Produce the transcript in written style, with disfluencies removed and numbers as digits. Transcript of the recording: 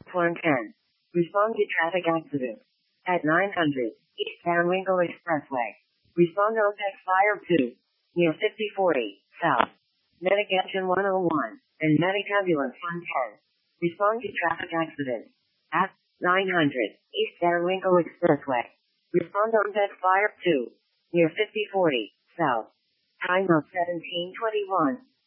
Form 10. Respond to traffic accident. At 900 East Van Winkle Expressway. Respond on text fire 2. Near 5040 South. Medic Engine 101 and Medic Ambulance 110. Respond to traffic accident. At 900 East Van Winkle Expressway. Respond on text fire 2. Near 5040 South. Time of 1721.